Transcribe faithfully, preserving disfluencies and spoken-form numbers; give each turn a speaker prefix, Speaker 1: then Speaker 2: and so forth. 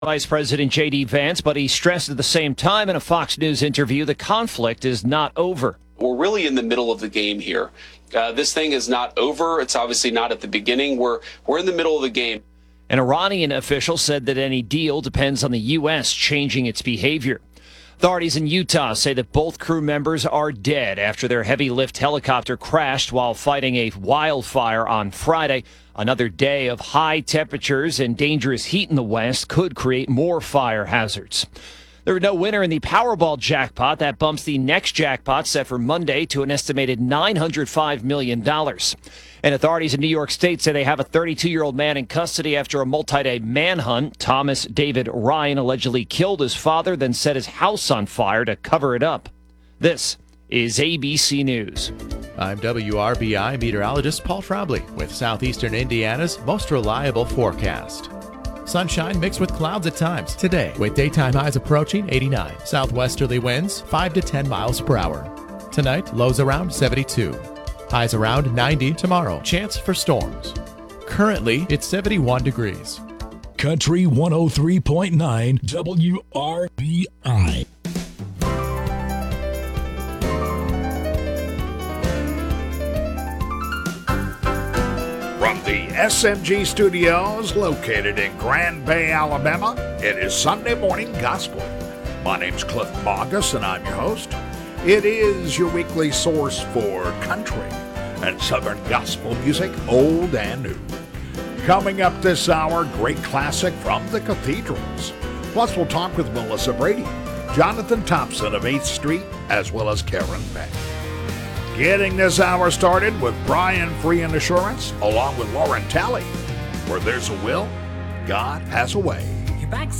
Speaker 1: Vice President J D. Vance, but he stressed at the same time in a Fox News interview the conflict is not over.
Speaker 2: We're really in the middle of the game here. Uh, this thing is not over. It's obviously not at the beginning. We're, we're in the middle of the game.
Speaker 1: An Iranian official said that any deal depends on the U S changing its behavior. Authorities in Utah say that both crew members are dead after their heavy lift helicopter crashed while fighting a wildfire on Friday. Another day of high temperatures and dangerous heat in the West could create more fire hazards. There was no winner in the Powerball jackpot. That bumps the next jackpot set for Monday to an estimated nine hundred five million dollars. And authorities in New York State say they have a thirty-two-year-old man in custody after a multi-day manhunt. Thomas David Ryan allegedly killed his father, then set his house on fire to cover it up. This is A B C News.
Speaker 3: I'm W R B I meteorologist Paul Trombley with southeastern Indiana's most reliable forecast. Sunshine mixed with clouds at times today, with daytime highs approaching eighty-nine. Southwesterly winds five to ten miles per hour. Tonight, lows around seventy-two. Highs around ninety tomorrow. Chance for storms. Currently, it's seventy-one degrees.
Speaker 4: Country one oh three point nine W R B I.
Speaker 5: From the S M G studios located in Grand Bay, Alabama, it is Sunday Morning Gospel. My name's Cliff Bogus, and I'm your host. It is your weekly source for country and southern gospel music, old and new. Coming up this hour, great classic from the Cathedrals. Plus, we'll talk with Melissa Brady, Jonathan Thompson of eighth Street, as well as Karen Beck. Getting this hour started with Brian Free and Assurance, along with Lauren Talley. Where there's a will, God has a way.
Speaker 6: Your back's